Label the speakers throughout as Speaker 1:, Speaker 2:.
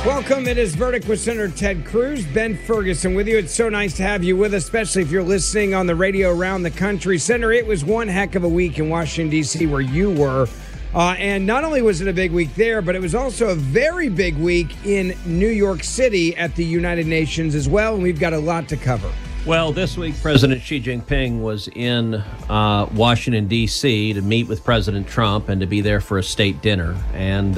Speaker 1: Welcome. It is Verdict with Senator Ted Cruz. Ben Ferguson with you. It's so nice to have you with us, especially if you're listening on the radio around the country. Senator, it was one heck of a week in Washington, D.C., where you were. And not only was it a big week there, but it was also a very big week in New York City at the United Nations as well. And we've got a lot to cover.
Speaker 2: Well, this week, President Xi Jinping was in Washington, D.C. to meet with President Trump and to be there for a state dinner. And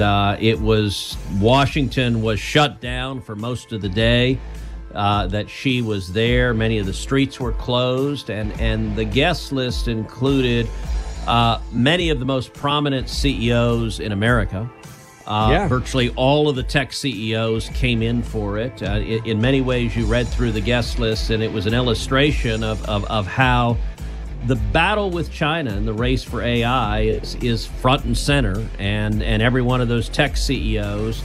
Speaker 2: Washington was shut down for most of the day that Xi was there. Many of the streets were closed, and the guest list included many of the most prominent CEOs in America. Virtually all of the tech CEOs came in for it. In many ways, you read through the guest list, and it was an illustration of how the battle with China and the race for AI is front and center, and every one of those tech CEOs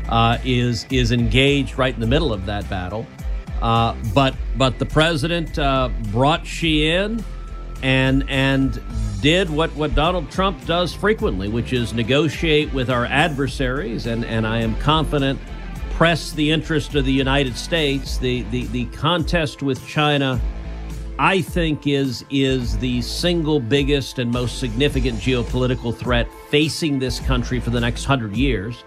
Speaker 2: is engaged right in the middle of that battle. But the president brought Xi in and did what Donald Trump does frequently, which is negotiate with our adversaries, and I am confident press the interest of the United States. The contest with China, I think, is the single biggest and most significant geopolitical threat facing this country for the next 100 years.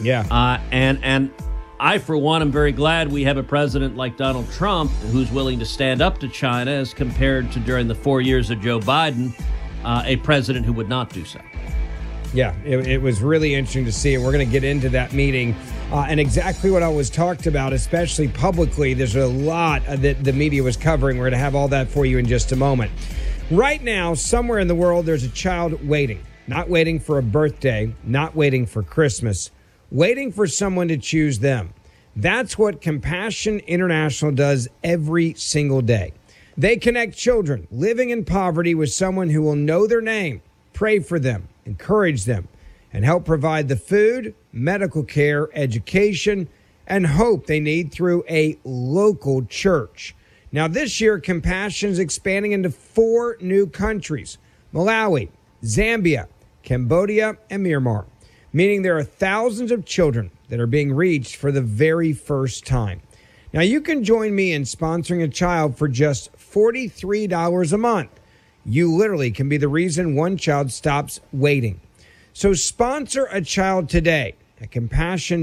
Speaker 2: And I, for one, am very glad we have a president like Donald Trump who's willing to stand up to China as compared to during the 4 years of Joe Biden, a president who would not do so.
Speaker 1: Yeah, it was really interesting to see, and we're going to get into that meeting and exactly what I was talked about, especially publicly. There's a lot that the media was covering. We're going to have all that for you in just a moment. Right now, somewhere in the world, there's a child waiting, not waiting for a birthday, not waiting for Christmas, waiting for someone to choose them. That's what Compassion International does every single day. They connect children living in poverty with someone who will know their name, pray for them, encourage them, and help provide the food, medical care, education, and hope they need through a local church. Now, this year, Compassion is expanding into 4 new countries: Malawi, Zambia, Cambodia, and Myanmar, meaning there are thousands of children that are being reached for the very first time. Now, you can join me in sponsoring a child for just $43 a month. You literally can be the reason one child stops waiting. So sponsor a child today at Compassion.